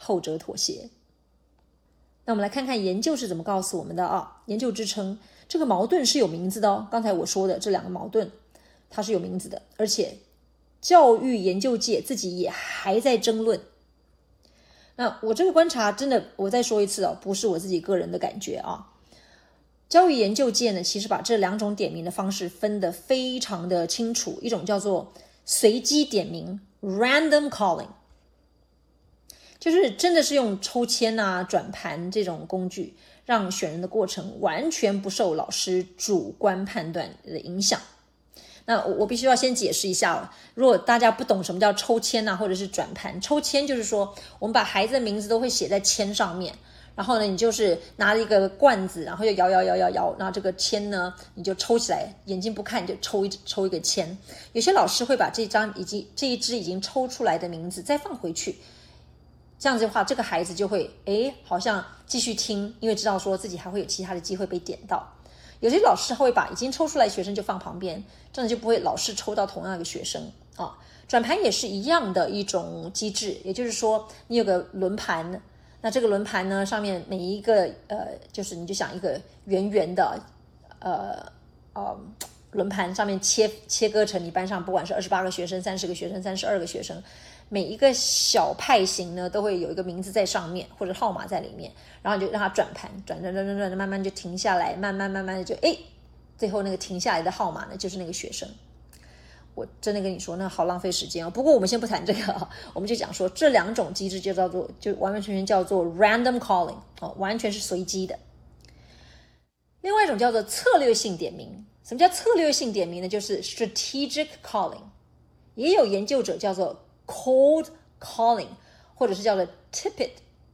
后者妥协。那我们来看看研究是怎么告诉我们的啊？研究支撑这个矛盾是有名字的哦。刚才我说的这两个矛盾，它是有名字的，而且教育研究界自己也还在争论。那我这个观察真的，我再说一次哦，不是我自己个人的感觉啊。教育研究界呢，其实把这两种点名的方式分得非常的清楚，一种叫做随机点名 （random calling）。就是真的是用抽签啊、转盘这种工具，让选人的过程完全不受老师主观判断的影响。那我必须要先解释一下，如果大家不懂什么叫抽签啊，或者是转盘，抽签就是说我们把孩子的名字都会写在签上面，然后呢，你就是拿了一个罐子，然后就摇，然后这个签呢，你就抽起来，眼睛不看你就抽一个签。有些老师会把这一支已经抽出来的名字再放回去。这样子的话，这个孩子就会好像继续听，因为知道说自己还会有其他的机会被点到。有些老师会把已经抽出来的学生就放旁边，这样就不会老是抽到同样一个学生啊。转盘也是一样的一种机制，也就是说你有个轮盘，那这个轮盘呢上面每一个就是你就想一个圆圆的轮盘上面切割成你班上不管是28个学生、30个学生、32个学生，每一个小派型呢都会有一个名字在上面或者号码在里面，然后你就让它转盘，转，慢慢就停下来，慢慢的就最后那个停下来的号码呢就是那个学生。我真的跟你说，那好浪费时间哦。不过我们先不谈这个，我们就讲说这两种机制就完完全全叫做 random calling 完全是随机的。另外一种叫做策略性点名。什么叫策略性点名呢？就是 strategic calling， 也有研究者叫做 cold calling， 或者是叫做 tepid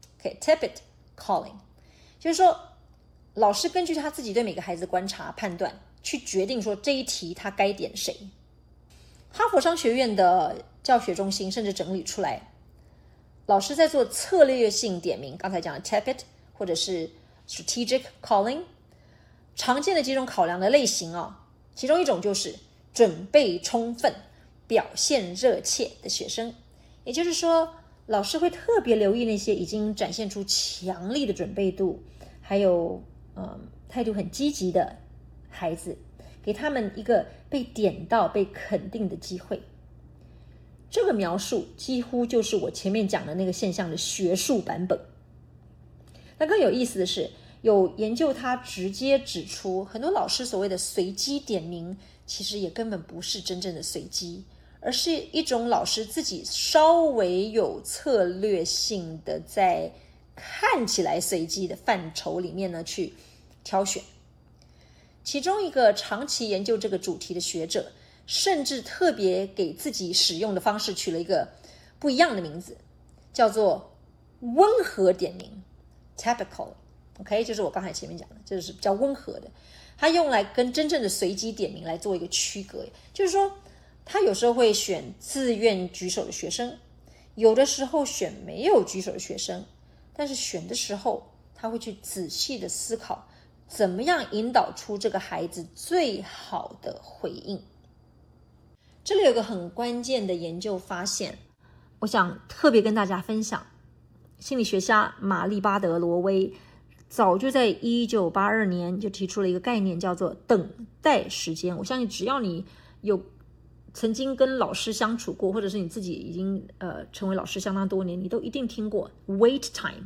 calling， 就是说老师根据他自己对每个孩子的观察判断，去决定说这一题他该点谁。哈佛商学院的教学中心甚至整理出来，老师在做策略性点名，刚才讲的 tepid 或者是 strategic calling，常见的几种考量的类型其中一种就是准备充分、表现热切的学生，也就是说，老师会特别留意那些已经展现出强力的准备度，还有态度很积极的孩子，给他们一个被点到、被肯定的机会。这个描述几乎就是我前面讲的那个现象的学术版本。那更有意思的是，有研究他直接指出，很多老师所谓的随机点名，其实也根本不是真正的随机，而是一种老师自己稍微有策略性的在看起来随机的范畴里面呢去挑选。其中一个长期研究这个主题的学者，甚至特别给自己使用的方式取了一个不一样的名字，叫做温和点名 typical。OK， 就是我刚才前面讲的，就是比较温和的，它用来跟真正的随机点名来做一个区隔。就是说，他有时候会选自愿举手的学生，有的时候选没有举手的学生，但是选的时候，他会去仔细的思考，怎么样引导出这个孩子最好的回应。这里有个很关键的研究发现，我想特别跟大家分享。心理学家玛丽巴德罗威早就在1982年就提出了一个概念，叫做等待时间。我相信只要你有曾经跟老师相处过，或者是你自己已经成为老师相当多年，你都一定听过 wait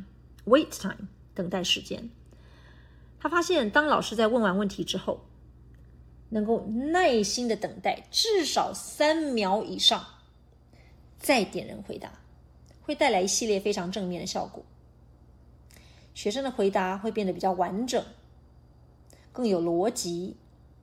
time 等待时间。他发现当老师在问完问题之后，能够耐心的等待至少3秒以上，再点人回答，会带来一系列非常正面的效果。学生的回答会变得比较完整，更有逻辑，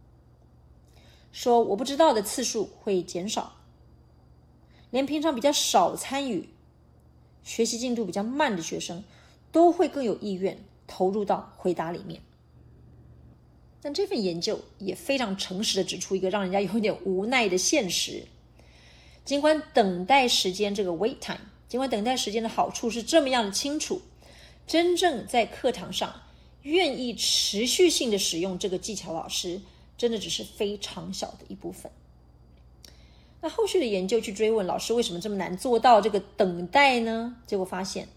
说我不知道的次数会减少，连平常比较少参与、学习进度比较慢的学生都会更有意愿投入到回答里面。但这份研究也非常诚实的指出一个让人家有点无奈的现实，尽管等待时间这个 wait time， 尽管等待时间的好处是这么样的清楚，真正在课堂上愿意持续性的使用这个技巧老师，真的只是非常小的一部分。那后续的研究去追问老师为什么这么难做到这个等待呢？结果发现